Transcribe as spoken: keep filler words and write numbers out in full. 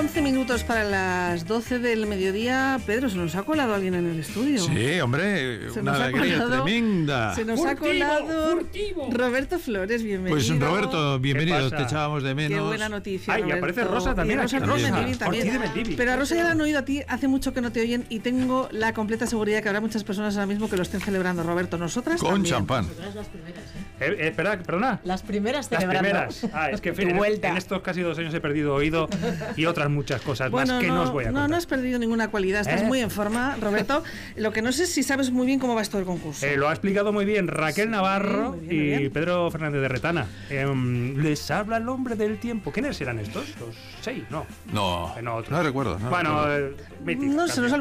once minutos para las doce del mediodía. Pedro, ¿se nos ha colado alguien en el estudio? Sí, hombre, Se una nos ha alegría colado- tremenda. Se nos Furtivo, ha colado furtivo. Roberto Flores, bienvenido. Pues Roberto, bienvenido, pasa? te echábamos de menos. Qué buena noticia, Ay, y Roberto. aparece Rosa también Y Rosa aquí. Cruz Rosa. Mendivi también. Ortiz de Mendivi. Pero a Rosa ya la han oído a ti, hace mucho que no te oyen y tengo la completa seguridad que habrá muchas personas ahora mismo que lo estén celebrando, Roberto. Nosotras Con también. champán. Nosotras las primeras, ¿eh? Eh, eh, espera, perdona. Las primeras Las celebrando. primeras. Ah, es que en fin, Tu en, vuelta. en estos casi dos años he perdido oído y otras muchas cosas Bueno, más que no, no, os voy a no, contar. no has perdido ninguna cualidad, estás ¿Eh? muy en forma, Roberto. Lo que no sé es si sabes muy bien cómo va esto del concurso. Eh, lo ha explicado muy bien Raquel Navarro muy bien, muy y bien. Pedro Fernández de Retana. Em, les habla el hombre del tiempo. ¿Quiénes eran estos? ¿Los seis? No. No, Eh, no, otros. no recuerdo. no bueno, recuerdo. eh, míticos No, se nos ha también.